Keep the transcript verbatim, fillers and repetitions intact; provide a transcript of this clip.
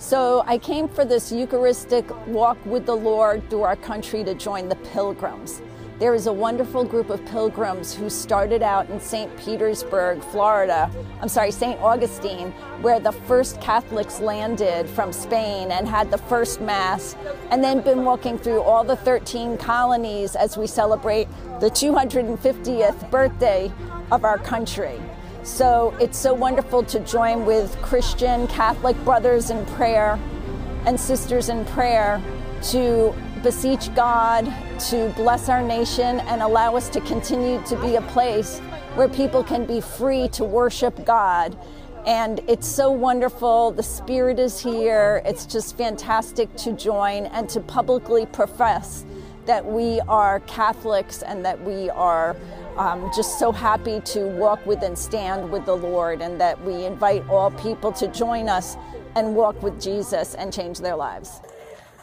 So I came for this Eucharistic walk with the Lord through our country to join the Pilgrims. There is a wonderful group of pilgrims who started out in Saint Petersburg, Florida, I'm sorry, Saint Augustine, where the first Catholics landed from Spain and had the first Mass, and then been walking through all the thirteen colonies as we celebrate the two hundred fiftieth birthday of our country. So it's so wonderful to join with Christian Catholic brothers in prayer and sisters in prayer to beseech God to bless our nation and allow us to continue to be a place where people can be free to worship God. And it's so wonderful. The Spirit is here. It's just fantastic to join and to publicly profess that we are Catholics and that we are um, just so happy to walk with and stand with the Lord, and that we invite all people to join us and walk with Jesus and change their lives.